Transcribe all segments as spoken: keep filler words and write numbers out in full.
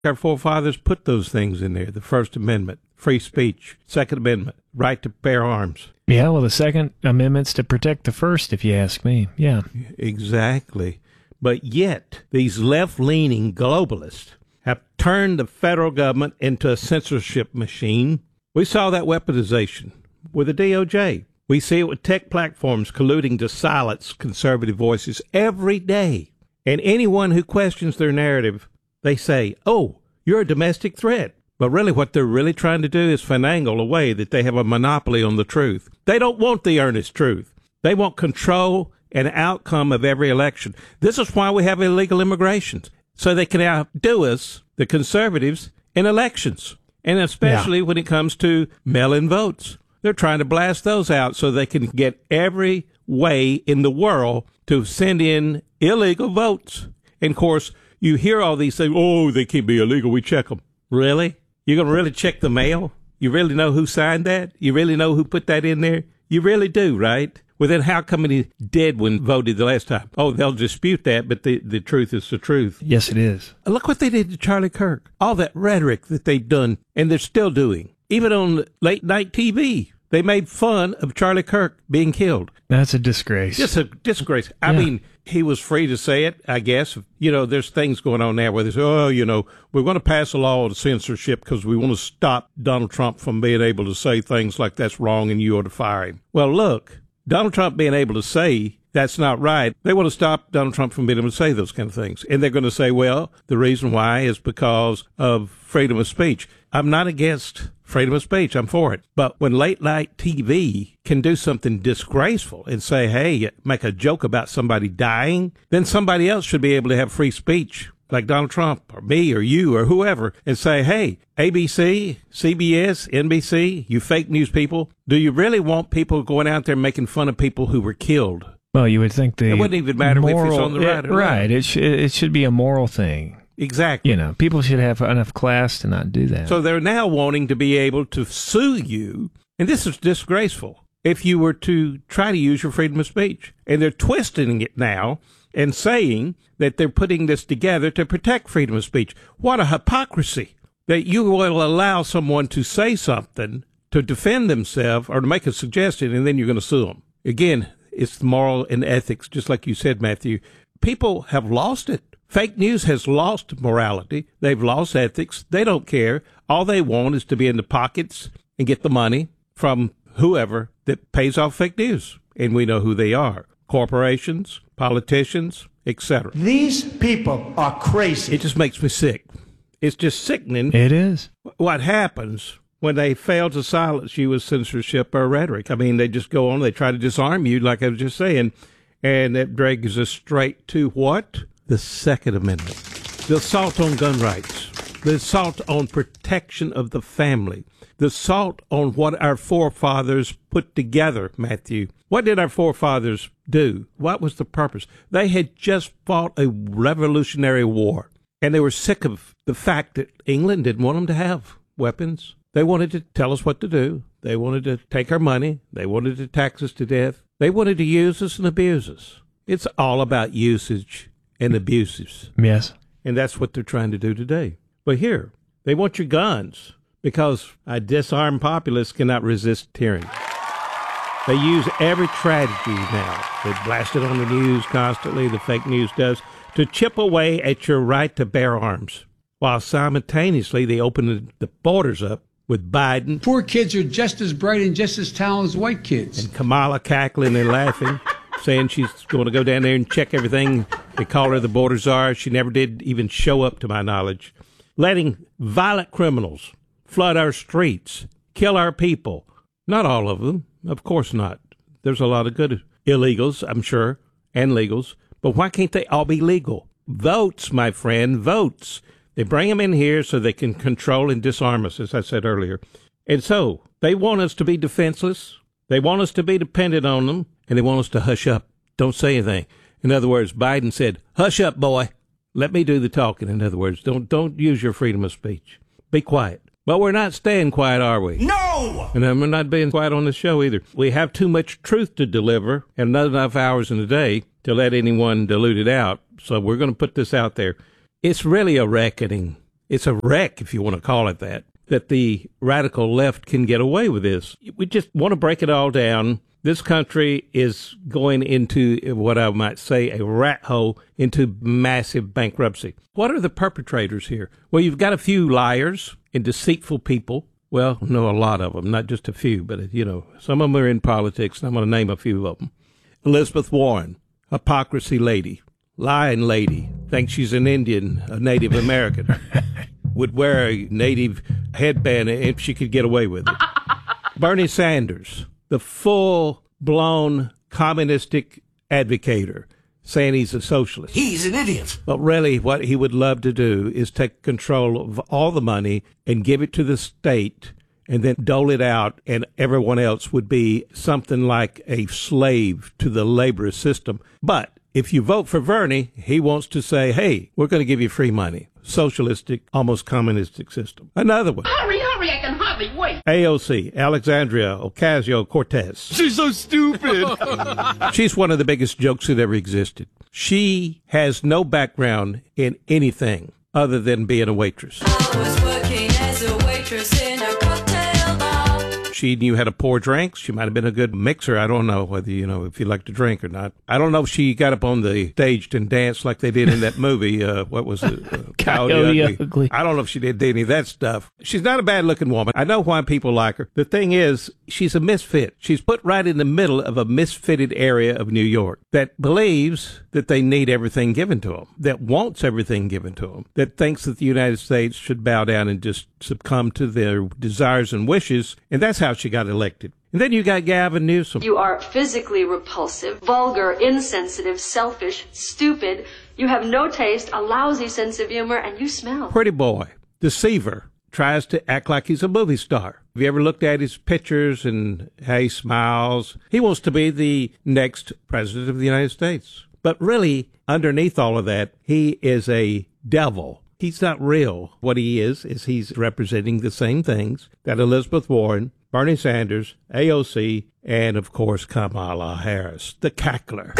Our forefathers put those things in there, the First Amendment, free speech, Second Amendment, right to bear arms. Yeah, well, the Second Amendment's to protect the First, if you ask me. Yeah. Exactly. But yet, these left-leaning globalists have turned the federal government into a censorship machine. We saw that weaponization with the D O J. We see it with tech platforms colluding to silence conservative voices every day. And anyone who questions their narrative, they say, oh, you're a domestic threat. But really what they're really trying to do is finagle a way that they have a monopoly on the truth. They don't want the earnest truth. They want control and outcome of every election. This is why we have illegal immigration, so they can outdo us, the conservatives, in elections. And especially yeah. when it comes to mail-in votes. They're trying to blast those out so they can get every way in the world to send in illegal votes. And, of course, you hear all these things, oh, they can't be illegal, we check them. Really? You're going to really check the mail? You really know who signed that? You really know who put that in there? You really do, right? Well, then how come he did when voted the last time? Oh, they'll dispute that, but the, the truth is the truth. Yes, it is. Look what they did to Charlie Kirk. All that rhetoric that they've done, and they're still doing. Even on late-night T V, they made fun of Charlie Kirk being killed. That's a disgrace. Just a disgrace. I yeah. mean, he was free to say it, I guess. You know, there's things going on now where they say, oh, you know, we're going to pass a law of censorship because we want to stop Donald Trump from being able to say things like that's wrong and you ought to fire him. Well, look, Donald Trump being able to say that's not right, they want to stop Donald Trump from being able to say those kind of things. And they're going to say, well, the reason why is because of freedom of speech. I'm not against freedom of speech. I'm for it. But when late night T V can do something disgraceful and say, hey, make a joke about somebody dying, then somebody else should be able to have free speech, like Donald Trump or me or you or whoever, and say, hey, A B C, C B S, N B C, you fake news people, do you really want people going out there making fun of people who were killed? Well, you would think the It wouldn't even matter moral, if it's on the right it, or right. right. It, sh- it should be a moral thing. Exactly. You know, people should have enough class to not do that. So they're now wanting to be able to sue you, and this is disgraceful, if you were to try to use your freedom of speech. And they're twisting it now and saying that they're putting this together to protect freedom of speech. What a hypocrisy that you will allow someone to say something to defend themselves or to make a suggestion, and then you're going to sue them. Again, it's moral and ethics, just like you said, Matthew. People have lost it. Fake news has lost morality. They've lost ethics. They don't care. All they want is to be in the pockets and get the money from whoever that pays off fake news. And we know who they are. Corporations, politicians, et cetera. These people are crazy. It just makes me sick. It's just sickening. It is. What happens when they fail to silence you with censorship or rhetoric? I mean, they just go on. They try to disarm you, like I was just saying. And that drags us straight to what? The Second Amendment, the assault on gun rights, the assault on protection of the family, the assault on what our forefathers put together, Matthew. What did our forefathers do? What was the purpose? They had just fought a revolutionary war, and they were sick of the fact that England didn't want them to have weapons. They wanted to tell us what to do. They wanted to take our money. They wanted to tax us to death. They wanted to use us and abuse us. It's all about usage and abuses. Yes. And that's what they're trying to do today. But here, they want your guns because a disarmed populace cannot resist tyranny. They use every tragedy now. They blast it on the news constantly, the fake news does, to chip away at your right to bear arms, while simultaneously they open the borders up with Biden. Poor kids are just as bright and just as talented as white kids. And Kamala cackling and laughing, saying she's going to go down there and check everything. They call her the border czar. She never did even show up, to my knowledge. Letting violent criminals flood our streets, kill our people. Not all of them, of course not. There's a lot of good illegals, I'm sure, and legals. But why can't they all be legal? Votes, my friend, votes. They bring them in here so they can control and disarm us, as I said earlier. And so they want us to be defenseless. They want us to be dependent on them. And they want us to hush up. Don't say anything. In other words, Biden said, hush up, boy. Let me do the talking. In other words, don't don't use your freedom of speech. Be quiet. But we're not staying quiet, are we? No! And we're not being quiet on the show either. We have too much truth to deliver and not enough hours in a day to let anyone dilute it out. So we're going to put this out there. It's really a reckoning. It's a wreck, if you want to call it that, that the radical left can get away with this. We just want to break it all down. This country is going into what I might say a rat hole, into massive bankruptcy. What are the perpetrators here? Well, you've got a few liars and deceitful people. Well, no, a lot of them, not just a few, but, you know, some of them are in politics, and I'm going to name a few of them. Elizabeth Warren, hypocrisy lady, lying lady, thinks she's an Indian, a Native American, would wear a native headband if she could get away with it. Bernie Sanders, the full-blown communistic advocator, saying he's a socialist. He's an idiot. But really what he would love to do is take control of all the money and give it to the state and then dole it out, and everyone else would be something like a slave to the labor system. But if you vote for Bernie, he wants to say, hey, we're going to give you free money. Socialistic, almost communistic system. Another one. Hurry, hurry, I can hardly wait. A O C, Alexandria Ocasio-Cortez. She's so stupid. She's one of the biggest jokes that ever existed. She has no background in anything other than being a waitress. I was working as a waitress in a cocktail bar. She knew how to pour drinks. She might have been a good mixer. I don't know whether, you know, if you like to drink or not. I don't know if she got up on the stage and danced like they did in that movie. Uh, what was it? Uh, Coyote Ugly. Ugly. I don't know if she did any of that stuff. She's not a bad-looking woman. I know why people like her. The thing is, she's a misfit. She's put right in the middle of a misfitted area of New York that believes that they need everything given to them, that wants everything given to them, that thinks that the United States should bow down and just succumb to their desires and wishes, and that's how she got elected. And then you got Gavin Newsom. You are physically repulsive, vulgar, insensitive, selfish, stupid. You have no taste, a lousy sense of humor, and you smell. Pretty boy, deceiver, tries to act like he's a movie star. Have you ever looked at his pictures and how he smiles? He wants to be the next president of the United States. But really, underneath all of that, he is a devil. He's not real. What he is, is he's representing the same things that Elizabeth Warren, Bernie Sanders, A O C, and, of course, Kamala Harris, the cackler.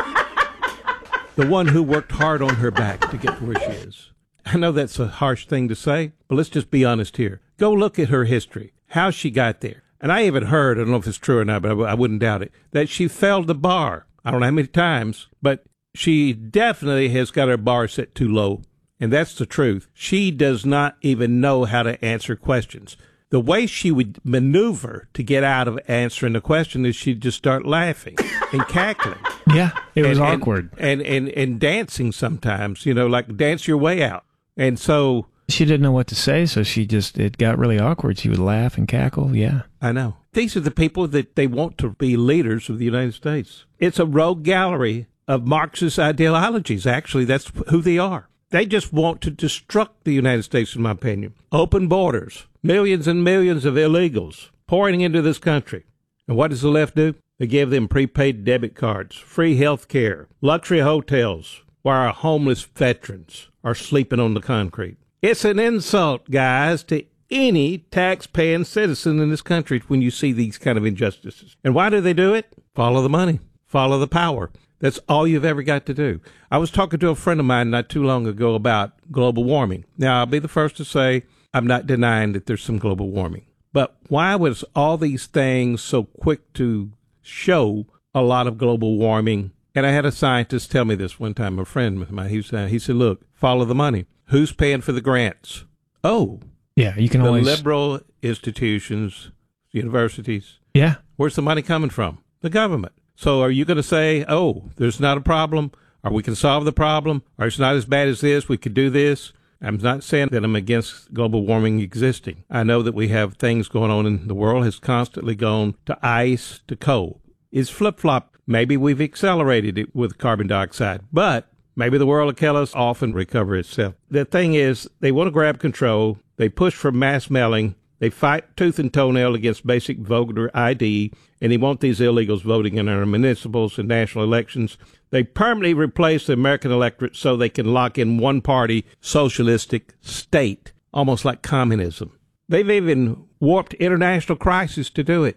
The one who worked hard on her back to get to where she is. I know that's a harsh thing to say, but let's just be honest here. Go look at her history, how she got there. And I even heard, I don't know if it's true or not, but I wouldn't doubt it, that she failed the bar. I don't know how many times, but she definitely has got her bar set too low. And that's the truth. She does not even know how to answer questions. The way she would maneuver to get out of answering the question is she'd just start laughing and cackling. Yeah, it was and, awkward. And, and, and, and dancing sometimes, you know, like dance your way out. And so... She didn't know what to say, so she just, it got really awkward. She would laugh and cackle, yeah. I know. These are the people that they want to be leaders of the United States. It's a rogue gallery of Marxist ideologies. Actually, that's who they are. They just want to destruct the United States, in my opinion. Open borders, millions and millions of illegals pouring into this country. And what does the left do? They give them prepaid debit cards, free health care, luxury hotels, where our homeless veterans are sleeping on the concrete. It's an insult, guys, to any tax-paying citizen in this country when you see these kind of injustices. And why do they do it? Follow the money. Follow the power. That's all you've ever got to do. I was talking to a friend of mine not too long ago about global warming. Now, I'll be the first to say I'm not denying that there's some global warming. But why was all these things so quick to show a lot of global warming? And I had a scientist tell me this one time, a friend of mine. He said, he said, look, follow the money. Who's paying for the grants? Oh, yeah, you can the always... liberal institutions, universities. Yeah. Where's the money coming from? The government. So are you going to say, oh, there's not a problem, or we can solve the problem, or it's not as bad as this, we could do this? I'm not saying that I'm against global warming existing. I know that we have things going on in the world has constantly gone to ice, to coal. It's flip-flop. Maybe we've accelerated it with carbon dioxide, but maybe the world will kill us off and recover itself. The thing is, they want to grab control. They push for mass mailing. They fight tooth and toenail against basic voter I D, and they want these illegals voting in our municipals and national elections. They permanently replace the American electorate so they can lock in one-party socialistic state, almost like communism. They've even warped international crisis to do it.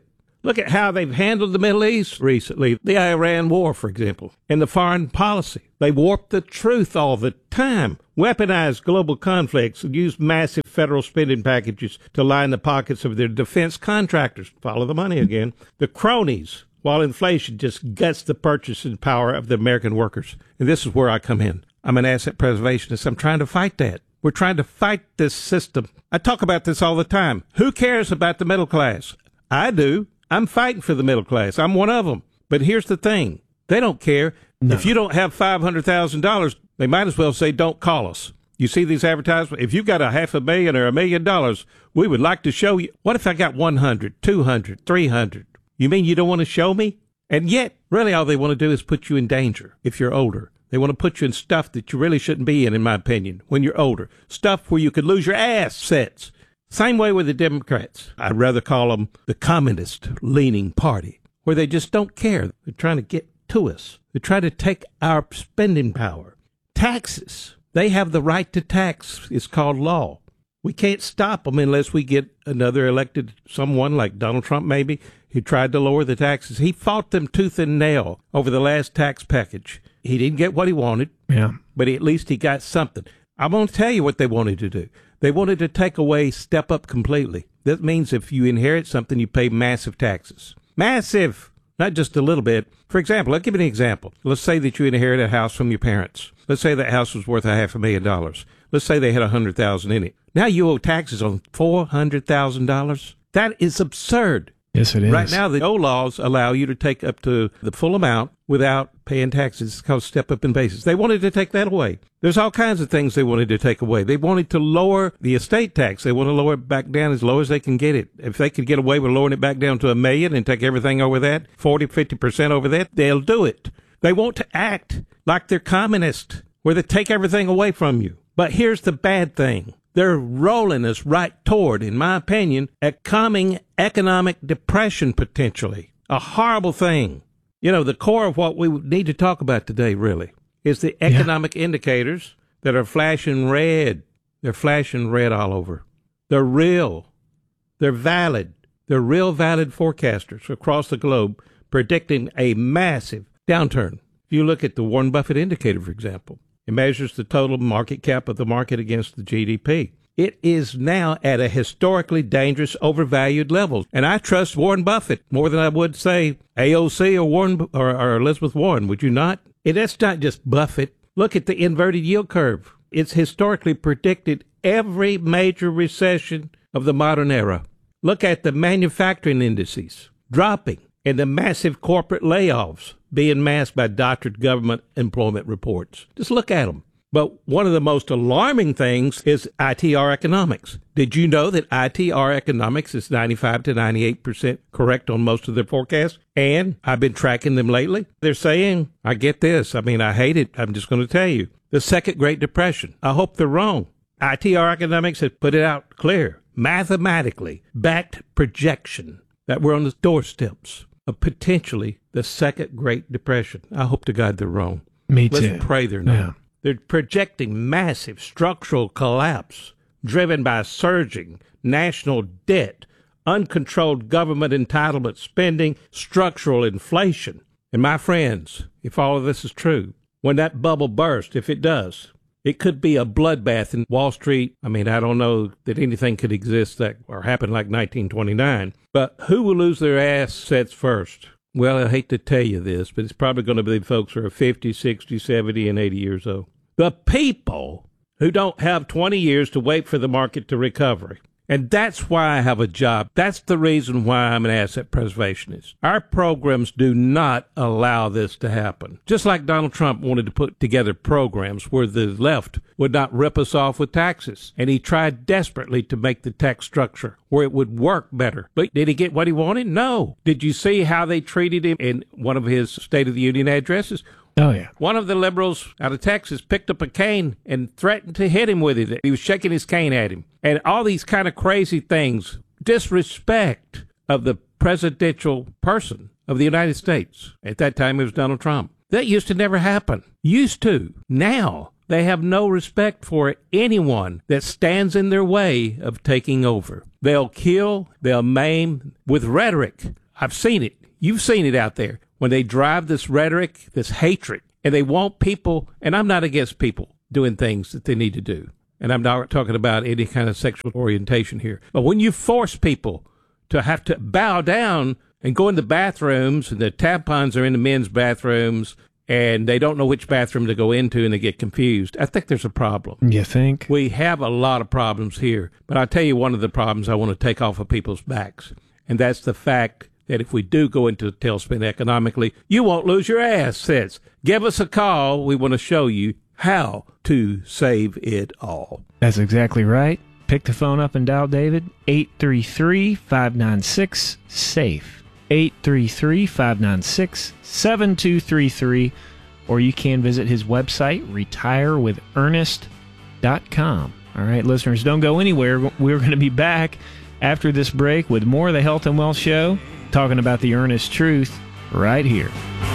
Look at how they've handled the Middle East recently, the Iran war, for example, and the foreign policy. They warp the truth all the time, weaponize global conflicts, and use massive federal spending packages to line the pockets of their defense contractors. Follow the money again. The cronies, while inflation just guts the purchasing power of the American workers. And this is where I come in. I'm an asset preservationist. I'm trying to fight that. We're trying to fight this system. I talk about this all the time. Who cares about the middle class? I do. I'm fighting for the middle class. I'm one of them. But here's the thing. They don't care. No. If you don't have five hundred thousand dollars, they might as well say, don't call us. You see these advertisements? If you've got a half a million or a million dollars, we would like to show you. What if I got one hundred, two hundred, three hundred? You mean you don't want to show me? And yet, really all they want to do is put you in danger if you're older. They want to put you in stuff that you really shouldn't be in, in my opinion, when you're older. Stuff where you could lose your assets. Same way with the Democrats. I'd rather call them the communist-leaning party, where they just don't care. They're trying to get to us. They try to take our spending power. Taxes. They have the right to tax. It's called law. We can't stop them unless we get another elected someone like Donald Trump, maybe, who tried to lower the taxes. He fought them tooth and nail over the last tax package. He didn't get what he wanted, yeah, but at least he got something. I'm going to tell you what they wanted to do. They wanted to take away step up completely. That means if you inherit something, you pay massive taxes. Massive, not just a little bit. For example, I'll give you an example. Let's say that you inherit a house from your parents. Let's say that house was worth a half a million dollars. Let's say they had a hundred thousand in it. Now you owe taxes on four hundred thousand dollars. That is absurd. Yes, it is. Right now, the old laws allow you to take up to the full amount without paying taxes. It's called step-up in basis. They wanted to take that away. There's all kinds of things they wanted to take away. They wanted to lower the estate tax. They want to lower it back down as low as they can get it. If they could get away with lowering it back down to a million and take everything over that, forty, fifty percent over that, they'll do it. They want to act like they're communist, where they take everything away from you. But here's the bad thing. They're rolling us right toward, in my opinion, a coming economic depression potentially. A horrible thing. You know, the core of what we need to talk about today, really, is the economic yeah. indicators that are flashing red. They're flashing red all over. They're real. They're valid. They're real valid forecasters across the globe predicting a massive downturn. If you look at the Warren Buffett indicator, for example, it measures the total market cap of the market against the G D P. It is now at a historically dangerous, overvalued level. And I trust Warren Buffett more than I would, say, A O C or Warren or, or Elizabeth Warren. Would you not? And that's not just Buffett. Look at the inverted yield curve. It's historically predicted every major recession of the modern era. Look at the manufacturing indices dropping and the massive corporate layoffs being masked by doctored government employment reports. Just look at them. But one of the most alarming things is I T R economics. Did you know that I T R economics is ninety-five to ninety-eight percent correct on most of their forecasts? And I've been tracking them lately. They're saying, I get this. I mean, I hate it. I'm just going to tell you. The second Great Depression. I hope they're wrong. I T R economics has put it out clear, mathematically backed projection that we're on the doorsteps of potentially the second Great Depression. I hope to God they're wrong. Me Let's too. pray they're not. Yeah. They're projecting massive structural collapse driven by surging national debt, uncontrolled government entitlement spending, structural inflation. And my friends, if all of this is true, when that bubble bursts, if it does, it could be a bloodbath in Wall Street. I mean, I don't know that anything could exist that or happen like nineteen twenty-nine, but who will lose their assets first? Well, I hate to tell you this, but it's probably going to be folks who are fifty, sixty, seventy, and eighty years old. The people who don't have twenty years to wait for the market to recover. And that's why I have a job. That's the reason why I'm an asset preservationist. Our programs do not allow this to happen. Just like Donald Trump wanted to put together programs where the left would not rip us off with taxes. And he tried desperately to make the tax structure where it would work better. But did he get what he wanted? No. Did you see how they treated him in one of his State of the Union addresses? Oh, yeah. One of the liberals out of Texas picked up a cane and threatened to hit him with it. He was shaking his cane at him. And all these kind of crazy things, disrespect of the presidential person of the United States. At that time, it was Donald Trump. That used to never happen. Used to. Now, they have no respect for anyone that stands in their way of taking over. They'll kill, they'll maim with rhetoric. I've seen it. You've seen it out there when they drive this rhetoric, this hatred, and they want people, and I'm not against people doing things that they need to do. And I'm not talking about any kind of sexual orientation here. But when you force people to have to bow down and go in the bathrooms, and the tampons are in the men's bathrooms, and they don't know which bathroom to go into, and they get confused, I think there's a problem. You think? We have a lot of problems here. But I'll tell you one of the problems I want to take off of people's backs, and that's the fact that if we do go into a tailspin economically, you won't lose your assets. Give us a call. We want to show you how to save it all. That's exactly right. Pick the phone up and dial David, eight three three, five nine six, SAFE, eight three three, five nine six, seven two three three, or you can visit his website, retire with ernest dot com. All right, listeners, don't go anywhere. We're going to be back after this break with more of the Health and Wealth Show, talking about the earnest truth right here.